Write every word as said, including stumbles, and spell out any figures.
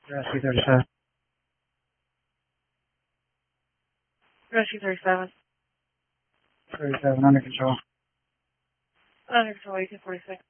Rescue thirty-seven. Rescue thirty-seven. thirty-seven, under control. Under control, eighteen forty-six.